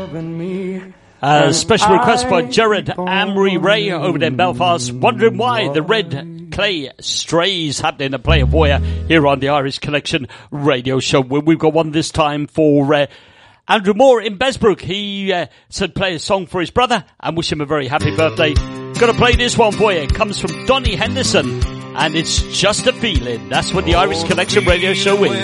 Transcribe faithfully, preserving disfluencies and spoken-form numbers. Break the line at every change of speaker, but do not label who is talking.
A special request by Jared Amory Ray over there in Belfast, wondering why the Red Clay Strays happening to play a voyeur here on the Irish Connection radio show. We've got one this time for uh, Andrew Moore in Besbrook. He uh, said play a song for his brother and wish him a very happy birthday. Gonna play this one for you. It comes from Donny Henderson and it's Just a Feeling. That's what the Irish Connection radio show is.